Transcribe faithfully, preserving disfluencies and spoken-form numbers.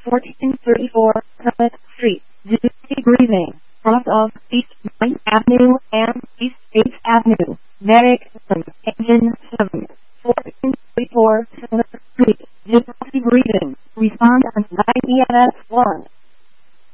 fourteen thirty-four Summit Street, Duty Breathing, cross of East ninth Avenue and East eighth Avenue, Merrick, Engine seven, fourteen thirty-four Summit Street, Duty Breathing, respond on nine E M S one.